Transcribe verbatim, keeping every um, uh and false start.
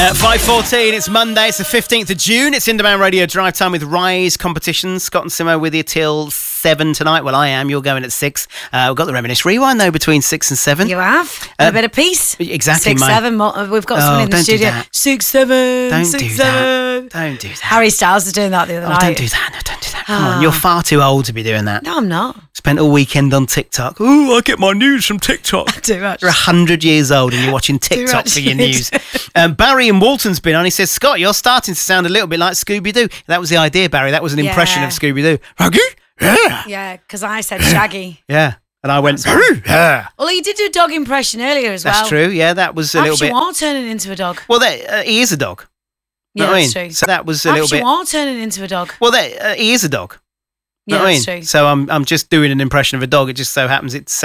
Uh, five fourteen, it's Monday, it's the fifteenth of June, it's Indemand Radio Drive Time with Rise Competitions. Scott and Simo with you till seven tonight. Well, I am, you're going at six. Uh, we've got the Reminisce Rewind, though, between six and seven. You have? Uh, a bit of peace. Exactly, Six, mate. seven. mo- We've got Oh, someone in the don't do studio. that. Six, seven. Don't six, do seven. that. Don't do that. Harry Styles was doing that the other Oh, night. don't do that. No, don't do that. Come Ah. on, you're far too old to be doing that. No, I'm not. Spent all weekend on TikTok. Ooh, I get my news from TikTok. Too much. You're one hundred years old and you're watching TikTok much. for your news. Um, Barry in Walton's been on. He says, Scott, you're starting to sound a little bit like Scooby-Doo. That was the idea, Barry. That was an impression Yeah. of Scooby-Doo. Raggy? Yeah. Yeah, because I said Shaggy. Yeah. And I went, yeah. Well, he did do a dog impression earlier as well. That's true. Yeah, that was a Perhaps little you bit. are turning into a dog. Well, that, uh, he is a dog. Yeah, Know what I that's mean? true. So that was a Perhaps little you bit. are turning into a dog. Well, that, uh, he is a dog. Yeah, Know what I that's mean? true. So I'm I'm just doing an impression of a dog. It just so happens it's